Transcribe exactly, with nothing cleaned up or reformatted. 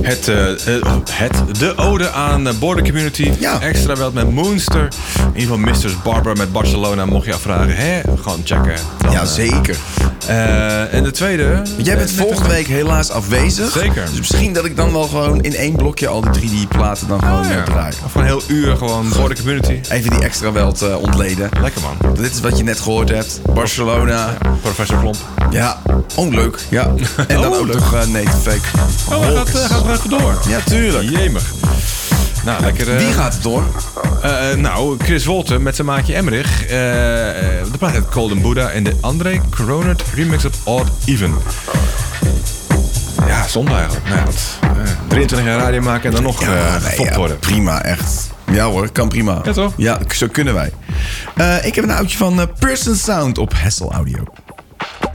Het, uh, het, de ode aan de Border Community. Ja. Extra wel met Moonster. In ieder geval mister Barbara met Barcelona. Mocht je afvragen, hè? Gewoon checken. Dan, ja, zeker. Uh, en de tweede... Jij bent uh, volgende week helaas afwezig. Zeker. Dus misschien dat ik dan wel gewoon in één blokje al die drie D-platen dan gewoon oh, ja. draai. Of een heel uur gewoon Border Community. Even die extra wel te ontleden. Lekker man. Dit is wat je net gehoord hebt. Barcelona. Ja, Professor Klomp. Ja, oh leuk. Ja. En dan oh, ook leuk. nog uh, Native Fake. Oh, hij gaat, uh, gaat nog even door. Ja, tuurlijk. Jemig. Nou, lekker... Uh, Wie gaat het door? Uh, nou, Chris Wolten met zijn maatje Emmerich. Uh, de plaat heet Golden Buddha en de André Cronert remix op Odd Even. Ja, zonde eigenlijk. Nou, wat, uh, drieëntwintig jaar radio maken en dan nog ja, uh, gefopt nee, ja, worden. Prima, echt. Ja hoor, kan prima. Ja toch? Ja, zo kunnen wij. Uh, ik heb een oudje van uh, Person Sound op Hassel Audio.